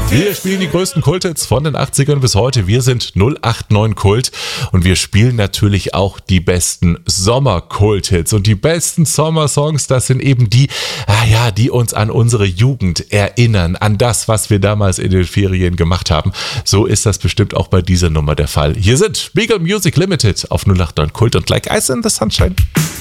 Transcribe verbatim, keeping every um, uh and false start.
Wir spielen die größten Kulthits von den achtzigern bis heute. Wir sind null acht neun Kult und wir spielen natürlich auch die besten Sommer-Kulthits. Und die besten Sommersongs, das sind eben die, ah ja, die uns an unsere Jugend erinnern, an das, was wir damals in den Ferien gemacht haben. So ist das bestimmt auch bei dieser Nummer der Fall. Hier sind Beagle Music Limited auf null acht neun Kult und Like Ice in the Sunshine.